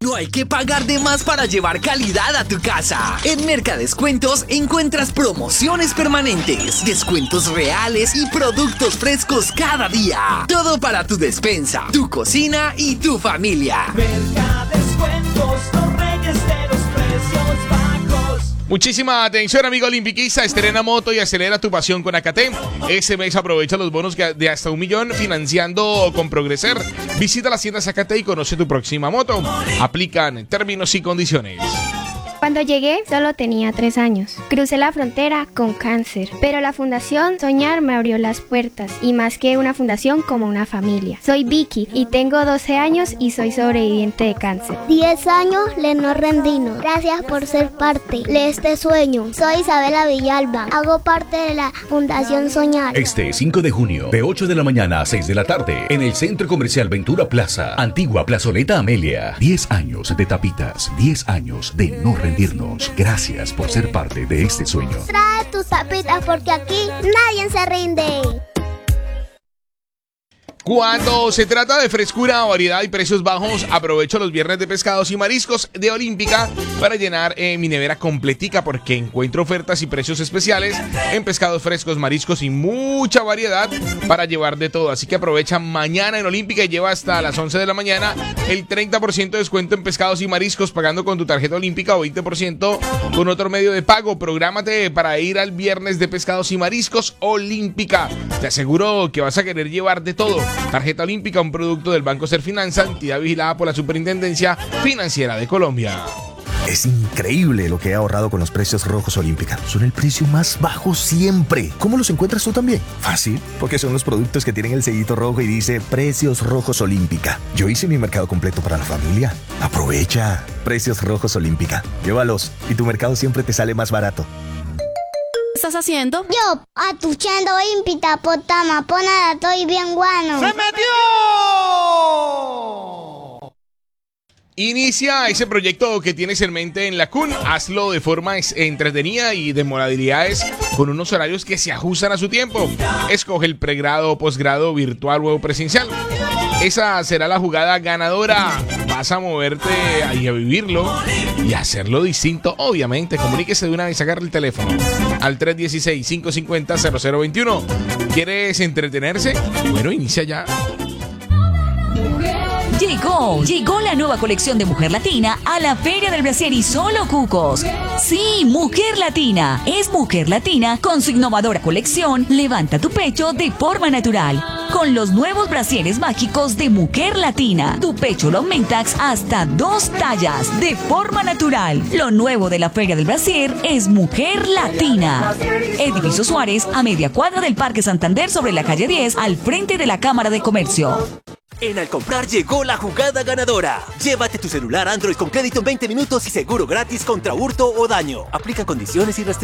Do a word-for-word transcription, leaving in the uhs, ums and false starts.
No hay que pagar de más para llevar calidad a tu casa. En Mercadescuentos encuentras promociones permanentes, descuentos reales y productos frescos cada día. Todo para tu despensa, tu cocina y tu familia. Mercadescuentos, los reyes de los precios bajos. Muchísima atención, amigo olimpiquista. Estrena moto y acelera tu pasión con Acate. Este mes aprovecha los bonos de hasta un millón financiando con Progreser. Visita las tiendas Acate y conoce tu próxima moto. Aplican términos y condiciones. Cuando llegué, solo tenía tres años. Crucé la frontera con cáncer, pero la Fundación Soñar me abrió las puertas, y más que una fundación, como una familia. Soy Vicky y tengo doce años y soy sobreviviente de cáncer. diez años le no rendino. Gracias por ser parte de este sueño. Soy Isabela Villalba. Hago parte de la Fundación Soñar. Este cinco de junio, de ocho de la mañana a seis de la tarde, en el Centro Comercial Ventura Plaza, antigua Plazoleta Amelia. diez años de tapitas, diez años de no rendirnos. Gracias por ser parte de este sueño. Trae tus tapitas porque aquí nadie se rinde. Cuando se trata de frescura, variedad y precios bajos, aprovecho los viernes de pescados y mariscos de Olímpica para llenar eh, mi nevera completica, porque encuentro ofertas y precios especiales en pescados frescos, mariscos y mucha variedad para llevar de todo. Así que aprovecha mañana en Olímpica y lleva hasta las once de la mañana el treinta por ciento de descuento en pescados y mariscos pagando con tu tarjeta Olímpica o veinte por ciento con otro medio de pago. Prográmate para ir al viernes de pescados y mariscos Olímpica. Te aseguro que vas a querer llevar de todo. Tarjeta Olímpica, un producto del Banco Serfinanza, entidad vigilada por la Superintendencia Financiera de Colombia. Es increíble lo que he ahorrado con los precios rojos Olímpica. Son el precio más bajo siempre. ¿Cómo los encuentras tú también? Fácil, porque son los productos que tienen el sellito rojo y dice Precios Rojos Olímpica. Yo hice mi mercado completo para la familia. Aprovecha. Precios Rojos Olímpica. Llévalos y tu mercado siempre te sale más barato. ¿Qué estás haciendo? Yo, atuchando Impita, potama, ponada, estoy bien guano. ¡Se metió! Inicia ese proyecto que tienes en mente en la C U N. Hazlo de forma entretenida y de modalidades con unos horarios que se ajustan a su tiempo. Escoge el pregrado, posgrado, virtual o presencial. Esa será la jugada ganadora. Vas a moverte y a vivirlo y a hacerlo distinto, obviamente. Comuníquese de una vez, agarre el teléfono al tres uno seis, cinco cinco cero, cero cero dos uno. ¿Quieres entretenerse? Bueno, inicia ya. Llegó, llegó la nueva colección de Mujer Latina a la Feria del Brasier y Solo Cucos. Sí, Mujer Latina. Es Mujer Latina con su innovadora colección Levanta tu pecho de forma natural. Con los nuevos brasieres mágicos de Mujer Latina. Tu pecho lo aumentas hasta dos tallas de forma natural. Lo nuevo de la Feria del Brasier es Mujer Latina. Edificio Suárez, a media cuadra del Parque Santander, sobre la calle diez, al frente de la Cámara de Comercio. En Al Comprar llegó la jugada ganadora. Llévate tu celular Android con crédito en veinte minutos y seguro gratis contra hurto o daño. Aplica condiciones y restricciones.